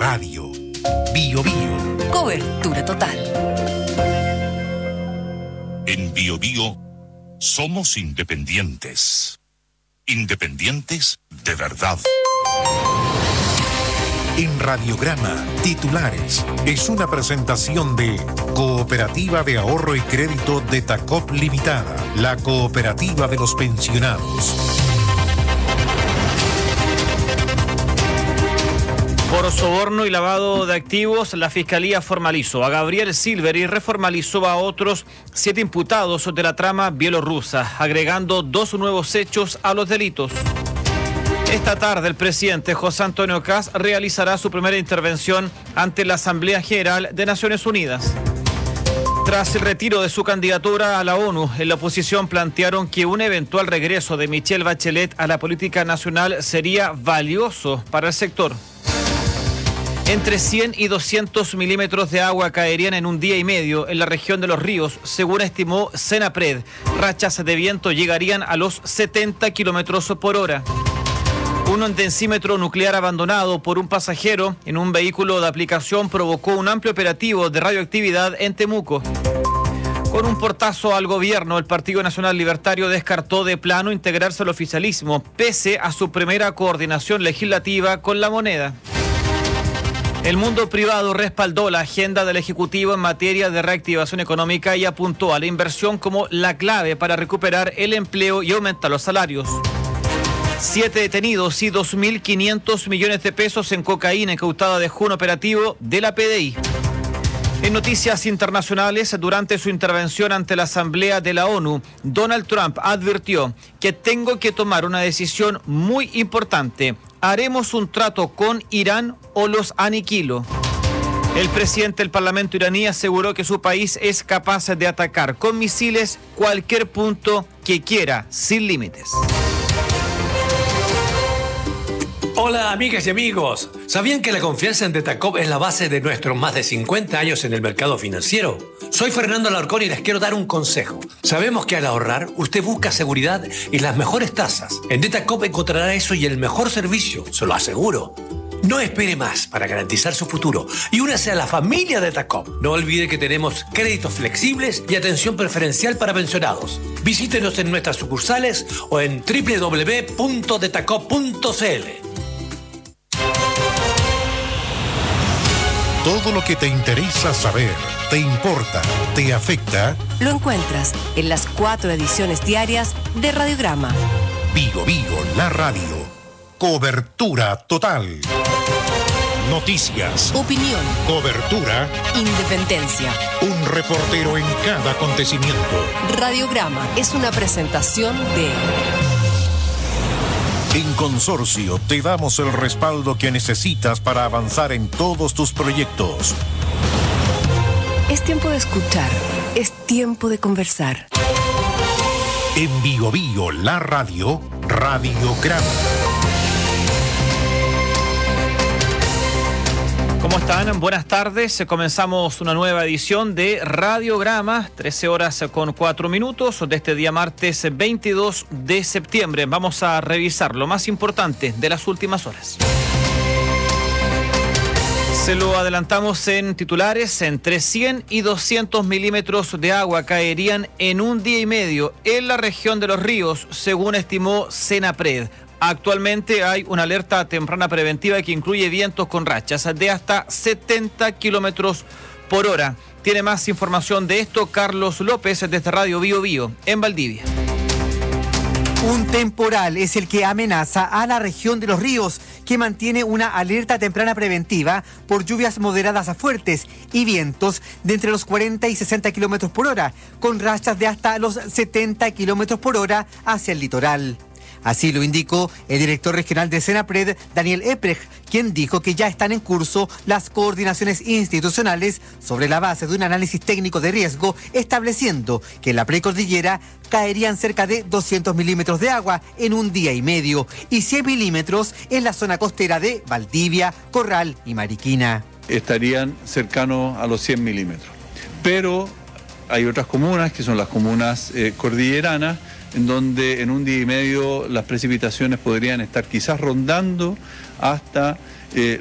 radio. Bio Bio. Cobertura total. En Bio Bio somos independientes. Independientes de verdad. En Radiograma, titulares, es una presentación de Cooperativa de Ahorro y Crédito de Tacop Limitada, la cooperativa de los pensionados. Por soborno y lavado de activos, la Fiscalía formalizó a Gabriel Silver y reformalizó a otros 7 imputados de la trama bielorrusa, agregando 2 nuevos hechos a los delitos. Esta tarde el presidente José Antonio Kast realizará su primera intervención ante la Asamblea General de Naciones Unidas. Tras el retiro de su candidatura a la ONU, en la oposición plantearon que un eventual regreso de Michelle Bachelet a la política nacional sería valioso para el sector. Entre 100 y 200 milímetros de agua caerían en un día y medio en la región de Los Ríos, según estimó Senapred. Rachas de viento llegarían a los 70 kilómetros por hora. Un densímetro nuclear abandonado por un pasajero en un vehículo de aplicación provocó un amplio operativo de radioactividad en Temuco. Con un portazo al gobierno, el Partido Nacional Libertario descartó de plano integrarse al oficialismo, pese a su primera coordinación legislativa con La Moneda. El mundo privado respaldó la agenda del Ejecutivo en materia de reactivación económica y apuntó a la inversión como la clave para recuperar el empleo y aumentar los salarios. 7 detenidos y 2.500 millones de pesos en cocaína incautada dejó un operativo de la PDI. En noticias internacionales, durante su intervención ante la Asamblea de la ONU, Donald Trump advirtió que tengo que tomar una decisión muy importante. ¿Haremos un trato con Irán o los aniquilo? El presidente del Parlamento iraní aseguró que su país es capaz de atacar con misiles cualquier punto que quiera, sin límites. Hola amigas y amigos, ¿sabían que la confianza en Detacop es la base de nuestros más de 50 años en el mercado financiero? Soy Fernando Alarcón y les quiero dar un consejo. Sabemos que al ahorrar usted busca seguridad y las mejores tasas. En Detacop encontrará eso y el mejor servicio, se lo aseguro. No espere más para garantizar su futuro y únase a la familia Detacop. No olvide que tenemos créditos flexibles y atención preferencial para pensionados. Visítenos en nuestras sucursales o en www.detacop.cl. Todo lo que te interesa saber, te importa, te afecta, lo encuentras en las 4 ediciones diarias de Radiograma. Bio Bio, la radio. Cobertura total. Noticias. Opinión. Cobertura. Independencia. Un reportero en cada acontecimiento. Radiograma es una presentación de... En Consorcio te damos el respaldo que necesitas para avanzar en todos tus proyectos. Es tiempo de escuchar, es tiempo de conversar. En Bio Bio, la radio, Radiograma. ¿Cómo están? Buenas tardes. Comenzamos una nueva edición de Radiograma, 13 horas con 4 minutos de este día martes 22 de septiembre. Vamos a revisar lo más importante de las últimas horas. Se lo adelantamos en titulares. Entre 100 y 200 milímetros de agua caerían en un día y medio en la región de Los Ríos, según estimó Senapred. Actualmente hay una alerta temprana preventiva que incluye vientos con rachas de hasta 70 kilómetros por hora. Tiene más información de esto Carlos López desde Radio Bio Bio en Valdivia. Un temporal es el que amenaza a la región de Los Ríos, que mantiene una alerta temprana preventiva por lluvias moderadas a fuertes y vientos de entre los 40 y 60 kilómetros por hora, con rachas de hasta los 70 kilómetros por hora hacia el litoral. Así lo indicó el director regional de Senapred, Daniel Eprecht, quien dijo que ya están en curso las coordinaciones institucionales sobre la base de un análisis técnico de riesgo, estableciendo que en la precordillera caerían cerca de 200 milímetros de agua en un día y medio y 100 milímetros en la zona costera de Valdivia, Corral y Mariquina. Estarían cercanos a los 100 milímetros. Pero hay otras comunas, que son las comunas cordilleranas, en donde en un día y medio las precipitaciones podrían estar quizás rondando hasta